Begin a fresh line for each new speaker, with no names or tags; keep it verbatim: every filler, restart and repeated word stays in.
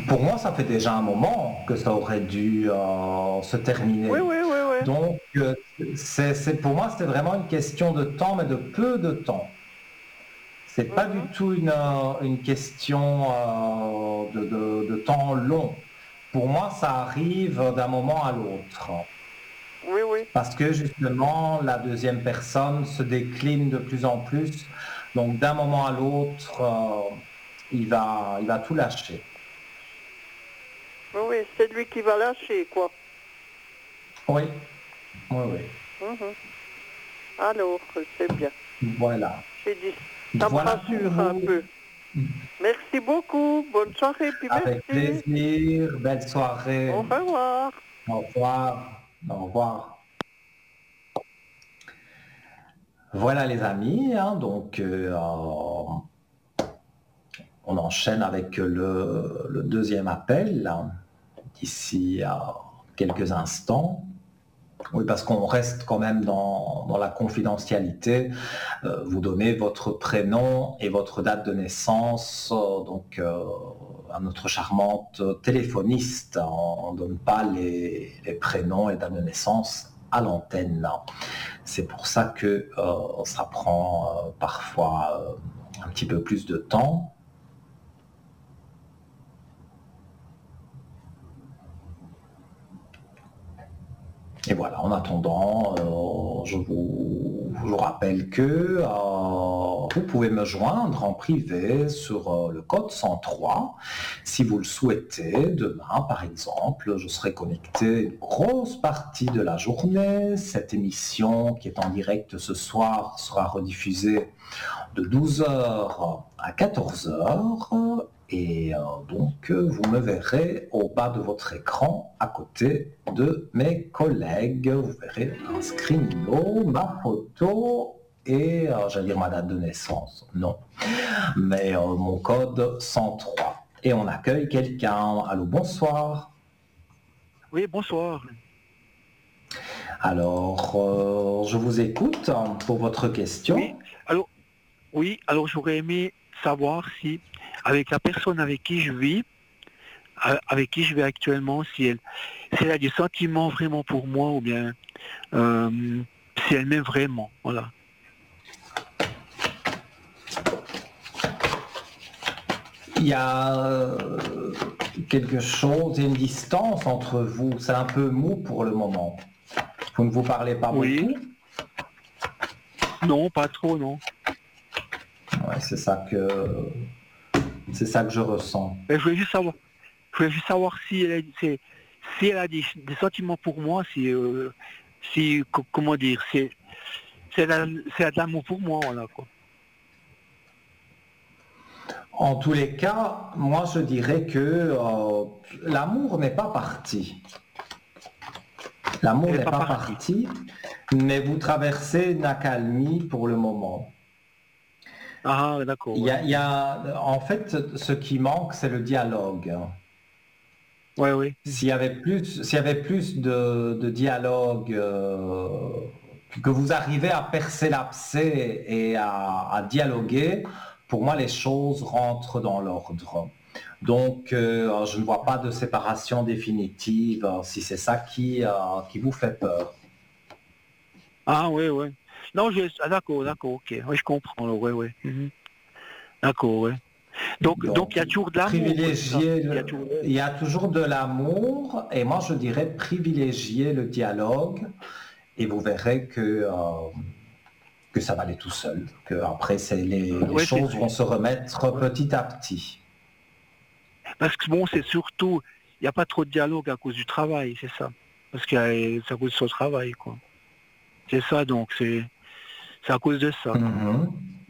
Pour moi, ça fait déjà un moment que ça aurait dû euh, se
Oui,
terminer.
oui, oui, oui.
Donc, euh, c'est, c'est- pour moi, c'était vraiment une question de temps, mais de peu de temps. C'est pas du
Mhm.
tout une, euh, une question euh, de, de- de temps long. Pour moi, ça arrive d'un moment à l'autre.
Oui, oui.
Parce que justement, la deuxième personne se décline de plus en plus. Donc, d'un moment à l'autre, euh, il va, il va tout lâcher.
Oui, oui, c'est lui qui va lâcher, quoi.
Oui, oui, oui.
Mhm. Alors, c'est bien.
Voilà.
J'ai dit, ça me
Voilà pour
rassure un
vous.
peu. Merci beaucoup. Bonne soirée, puis
Avec
merci.
plaisir. Belle
Au
soirée.
revoir.
Au revoir. Au revoir. Voilà les amis, hein, donc euh, on enchaîne avec le, le deuxième appel hein, d'ici à quelques instants. Oui, parce qu'on reste quand même dans, dans la confidentialité. Euh, vous donnez votre prénom et votre date de naissance, euh, donc euh, à notre charmante téléphoniste. On ne donne pas les, les prénoms et dates de naissance à l'antenne. C'est pour ça que euh, ça prend euh, parfois euh, un petit peu plus de temps. Et voilà, en attendant, euh, je, vous, je vous rappelle que euh, vous pouvez me joindre en privé sur euh, le code cent trois. Si vous le souhaitez, demain par exemple, je serai connecté une grosse partie de la journée. Cette émission qui est en direct ce soir sera rediffusée de douze heures à quatorze heures. Et euh, donc, vous me verrez au bas de votre écran, à côté de mes collègues. Vous verrez un screenino, ma photo et, euh, j'allais dire ma date de naissance. Non, mais euh, mon code cent trois. Et on accueille quelqu'un. Allô, bonsoir.
Oui, bonsoir.
Alors, euh, je vous écoute pour votre
Oui,
question.
alors, oui, alors j'aurais aimé savoir si, avec la personne avec qui je vis, a- avec qui je vis actuellement, si elle, si elle a des sentiments vraiment pour moi ou bien euh, si elle m'aime vraiment. Voilà.
Il y a euh, quelque chose, il y a une distance entre vous. C'est un peu mou pour le moment. Vous ne vous parlez pas
Oui,
beaucoup.
non, pas trop, non.
Ouais, c'est ça que c'est ça que je ressens.
Mais je voulais juste savoir, je voulais juste savoir si elle a, si, si elle a des, des sentiments pour moi, si, euh, si, co- comment dire, si, si elle a, si elle a de l'amour pour moi, voilà quoi.
En tous les cas, moi je dirais que euh, l'amour n'est pas parti. L'amour
Elle n'est
n'est
pas
pas
partie.
parti, mais vous traversez une accalmie pour le moment.
Ah, d'accord,
Il y
ouais.
a, il y a- en fait, ce qui manque, c'est le dialogue.
Ouais, ouais.
S'il y avait plus, s'il y avait plus de, de dialogue, euh, que vous arrivez à percer l'abcès et à, à dialoguer, pour moi, les choses rentrent dans l'ordre. Donc, euh, je ne vois pas de séparation définitive, euh, si c'est ça qui, euh, qui vous fait peur.
Ah, ouais, ouais. Non, je, ah, d'accord, d'accord, ok. Oui, je comprends, là, ouais, ouais. Mhm. D'accord, ouais. Donc, donc, il
Donc,
y a toujours de l'amour, quoi, c'est ça.
privilégier,
Il y a
le-
toujours.
il y a toujours de l'amour, et moi, je dirais privilégier le dialogue, et vous verrez que, euh, que ça va aller tout seul, que après c'est les, les
Ouais, c'est,
choses vont se remettre
ouais.
petit à petit.
Parce que bon, c'est surtout, il n'y a pas trop de dialogue à cause du travail, c'est ça. Parce que euh, c'est à cause de son travail, quoi. C'est ça, donc, c'est, c'est à cause de ça, quoi.
Mhm.